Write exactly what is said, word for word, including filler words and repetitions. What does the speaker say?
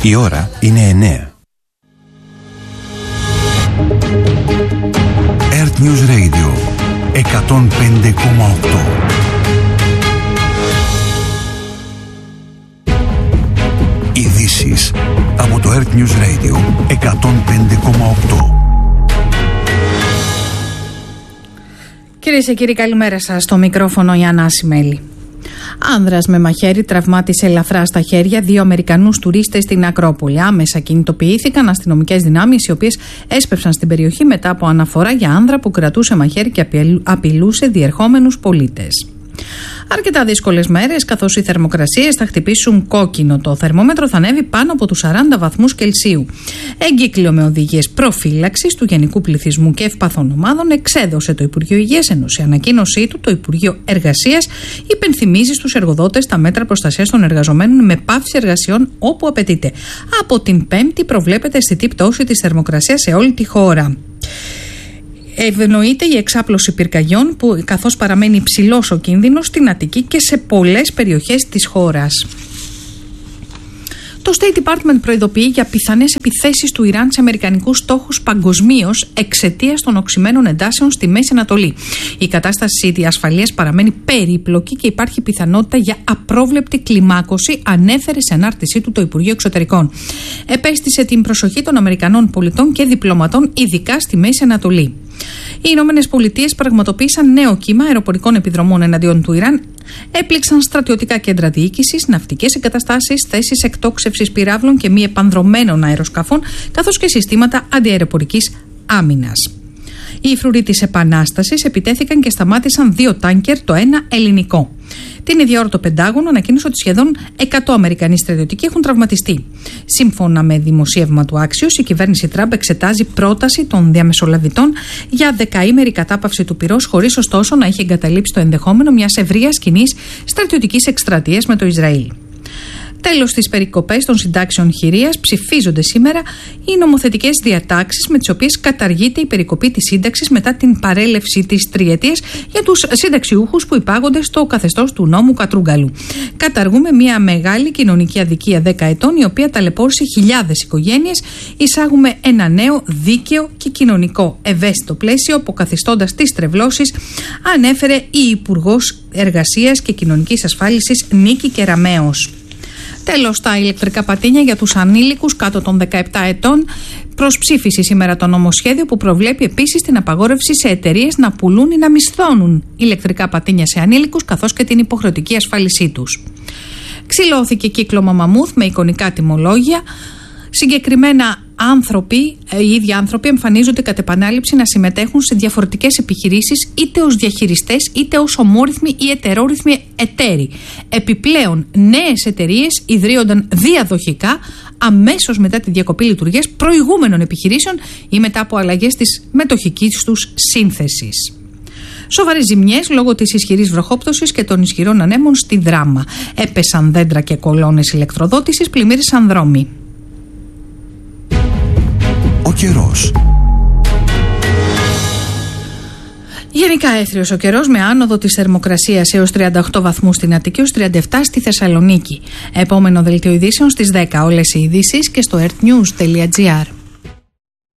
Η ώρα είναι εννέα. Earth News Radio εκατόν πέντε κόμμα οκτώ. Ειδήσεις από το Earth News Radio εκατόν πέντε κόμμα οκτώ. Κυρίες και κύριοι, καλημέρα σας. Στο μικρόφωνο η Άννα Ασημέλη. Άνδρας με μαχαίρι τραυμάτισε ελαφρά στα χέρια δύο Αμερικανούς τουρίστες στην Ακρόπολη. Άμεσα κινητοποιήθηκαν αστυνομικές δυνάμεις, οι οποίες έσπευσαν στην περιοχή μετά από αναφορά για άνδρα που κρατούσε μαχαίρι και απειλούσε διερχόμενους πολίτες. Αρκετά δύσκολες μέρες, καθώς οι θερμοκρασίες θα χτυπήσουν κόκκινο. Το θερμόμετρο θα ανέβει πάνω από τους σαράντα βαθμούς Κελσίου. Εγκύκλιο με οδηγίες προφύλαξης του γενικού πληθυσμού και ευπαθών ομάδων εξέδωσε το Υπουργείο Υγείας, ενώ σε ανακοίνωσή του το Υπουργείο Εργασίας υπενθυμίζει στους εργοδότες τα μέτρα προστασίας των εργαζομένων με πάυση εργασιών όπου απαιτείται. Από την Πέμπτη προβλέπεται αισθητή πτώση της θερμοκρασίας σε όλη τη χώρα. Ευνοείται η εξάπλωση πυρκαγιών, που καθώς παραμένει υψηλός ο κίνδυνος στην Αττική και σε πολλές περιοχές της χώρας. Το State Department προειδοποιεί για πιθανές επιθέσεις του Ιράν σε αμερικανικούς στόχους παγκοσμίως εξαιτίας των οξυμένων εντάσεων στη Μέση Ανατολή. Η κατάσταση της ασφαλείας παραμένει περίπλοκη και υπάρχει πιθανότητα για απρόβλεπτη κλιμάκωση, ανέφερε σε ανάρτησή του το Υπουργείο Εξωτερικών. Επέστησε την προσοχή των Αμερικανών πολιτών και διπλωματών, ειδικά στη Μέση Ανατολή. Οι Ηνωμένες Πολιτείες πραγματοποίησαν νέο κύμα αεροπορικών επιδρομών εναντίον του Ιράν. Έπληξαν στρατιωτικά κέντρα διοίκησης, ναυτικές εγκαταστάσεις, θέσεις εκτόξευσης πυράβλων και μη επανδρωμένων αεροσκαφών, καθώς και συστήματα αντιαεροπορικής άμυνας. Οι φρουροί της Επανάστασης επιτέθηκαν και σταμάτησαν δύο τάνκερ, το ένα ελληνικό. Την ίδια ώρα το Πεντάγωνο ανακοίνωσε ότι σχεδόν εκατό Αμερικανοί στρατιωτικοί έχουν τραυματιστεί. Σύμφωνα με δημοσίευμα του Axios, η κυβέρνηση Τραμπ εξετάζει πρόταση των διαμεσολαβητών για δεκαήμερη κατάπαυση του πυρός, χωρίς ωστόσο να έχει εγκαταλείψει το ενδεχόμενο μιας ευρείας κοινής στρατιωτικής εκστρατείας με το Ισραήλ. Τέλος, στις περικοπές των συντάξεων χειρίας ψηφίζονται σήμερα οι νομοθετικές διατάξεις με τις οποίες καταργείται η περικοπή της σύνταξης μετά την παρέλευση της τριετίας για τους συνταξιούχους που υπάγονται στο καθεστώς του νόμου Κατρούγκαλου. Καταργούμε μια μεγάλη κοινωνική αδικία δέκα ετών, η οποία ταλαιπώρησε χιλιάδες οικογένειες. Εισάγουμε ένα νέο δίκαιο και κοινωνικό ευαίσθητο πλαίσιο, αποκαθιστώντας τις τρευλώσεις, ανέφερε η Υπουργός Εργασίας και Κοινωνικής Ασφάλισης Νίκη Κεραμέως. Τέλος, τα ηλεκτρικά πατίνια για τους ανήλικους κάτω των δεκαεπτά ετών. Προς ψήφιση σήμερα το νομοσχέδιο που προβλέπει επίσης την απαγόρευση σε εταιρείες να πουλούν ή να μισθώνουν ηλεκτρικά πατίνια σε ανήλικους, καθώς και την υποχρεωτική ασφάλισή τους. Ξυλώθηκε κύκλωμα μαμούθ με εικονικά τιμολόγια. Συγκεκριμένα άνθρωποι, οι ίδιοι άνθρωποι εμφανίζονται κατ' επανάληψη να συμμετέχουν σε διαφορετικές επιχειρήσεις, είτε ως διαχειριστές είτε ως ομόρυθμοι ή ετερόρυθμοι εταίροι. Επιπλέον, νέες εταιρείες ιδρύονταν διαδοχικά αμέσως μετά τη διακοπή λειτουργίας προηγούμενων επιχειρήσεων ή μετά από αλλαγές της μετοχικής τους σύνθεσης. Σοβαρές ζημιές λόγω της ισχυρής βροχόπτωσης και των ισχυρών ανέμων στη Δράμα. Έπεσαν δέντρα και κολόνες ηλεκτροδότησης, πλημμύρισαν δρόμοι. Ο καιρός. Γενικά έθριος ο καιρός, με άνοδο της θερμοκρασίας έως τριάντα οκτώ βαθμούς στην Αττική, έως τριάντα επτά στη Θεσσαλονίκη. Επόμενο δελτίο ειδήσεων στις δέκα. Όλες οι ειδήσεις και στο earthnews τελεία gr.